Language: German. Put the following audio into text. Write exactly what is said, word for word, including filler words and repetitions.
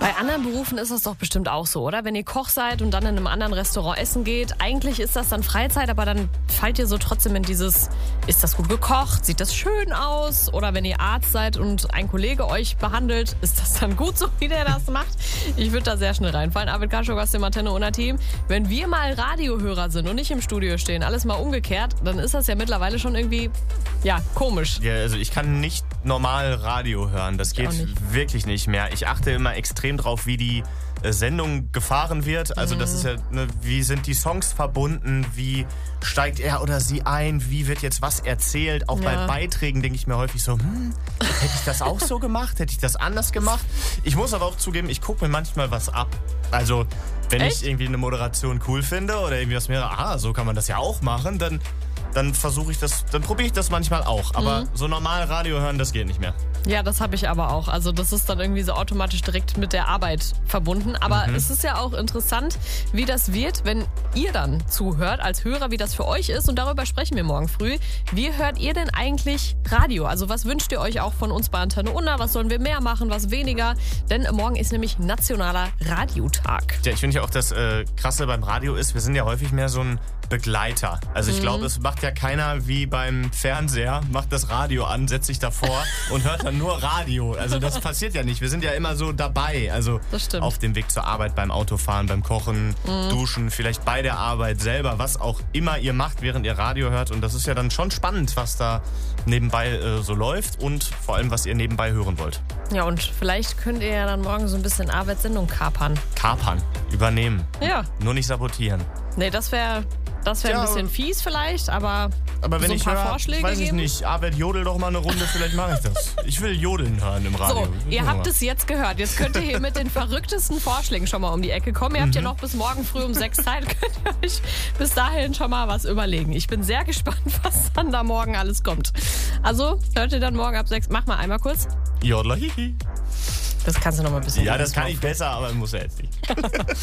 Bei anderen Berufen ist das doch bestimmt auch so, oder? Wenn ihr Koch seid und dann in einem anderen Restaurant essen geht, eigentlich ist das dann Freizeit, aber dann fallt ihr so trotzdem in dieses, ist das gut gekocht, sieht das schön aus? Oder wenn ihr Arzt seid und ein Kollege euch behandelt, ist das dann gut so, wie der das macht? Ich würde da sehr schnell reinfallen. Arvid Kaschuk aus dem Antenne Unna Team. Wenn wir mal Radiohörer sind und nicht im Studio stehen, alles mal umgekehrt, dann ist das ja mittlerweile schon irgendwie, ja, komisch. Ja, also ich kann nicht normal Radio hören. Das geht nicht. wirklich nicht mehr. Ich achte immer extrem drauf, wie die äh, Sendung gefahren wird. Also das ist ja, ne, wie sind die Songs verbunden, wie steigt er oder sie ein, wie wird jetzt was erzählt. Auch Ja. bei Beiträgen denke ich mir häufig so, hm, hätte ich das auch so gemacht? Hätte ich das anders gemacht? Ich muss aber auch zugeben, ich gucke mir manchmal was ab. Also wenn Echt? ich irgendwie eine Moderation cool finde oder irgendwie was mehr, ah, so kann man das ja auch machen, dann dann versuche ich das, dann probiere ich das manchmal auch. Aber so normal Radio hören, das geht nicht mehr. Ja, das habe ich aber auch. Also das ist dann irgendwie so automatisch direkt mit der Arbeit verbunden. Aber Mhm. es ist ja auch interessant, wie das wird, wenn ihr dann zuhört als Hörer, wie das für euch ist. Und darüber sprechen wir morgen früh. Wie hört ihr denn eigentlich Radio? Also was wünscht ihr euch auch von uns bei Antenne Unna? Was sollen wir mehr machen, was weniger? Denn morgen ist nämlich Nationaler Radiotag. Ja, ich finde ja auch, das äh, Krasse beim Radio ist, wir sind ja häufig mehr so ein Begleiter. Also ich glaube, es macht ja keiner wie beim Fernseher, macht das Radio an, setzt sich davor und hört dann nur Radio. Also das passiert ja nicht. Wir sind ja immer so dabei. Also Das stimmt. auf dem Weg zur Arbeit, beim Autofahren, beim Kochen, Duschen, vielleicht bei der Arbeit selber, was auch immer ihr macht, während ihr Radio hört. Und das ist ja dann schon spannend, was da nebenbei äh, so läuft und vor allem, was ihr nebenbei hören wollt. Ja, und vielleicht könnt ihr ja dann morgen so ein bisschen Arbeitssendung kapern. Kapern, übernehmen, Ja, nur nicht sabotieren. nee, das wäre das wär Ja, ein bisschen fies vielleicht, aber, Aber wenn so ein ich paar höre, Vorschläge weiß ich geben? nicht, Arbeit, jodel doch mal eine Runde, vielleicht mache ich das. Ich will jodeln hören im Radio. So, ihr habt es jetzt gehört. Jetzt könnt ihr hier mit den verrücktesten Vorschlägen schon mal um die Ecke kommen. Ihr habt ja noch bis morgen früh um sechs Zeit. Könnt ihr euch bis dahin schon mal was überlegen. Ich bin sehr gespannt, was dann da morgen alles kommt. Also, hört ihr dann morgen ab sechs. Mach mal einmal kurz. Jodler, hihi. Das kannst du noch mal ein bisschen. Ja, das kann ich besser, aber muss ja jetzt nicht.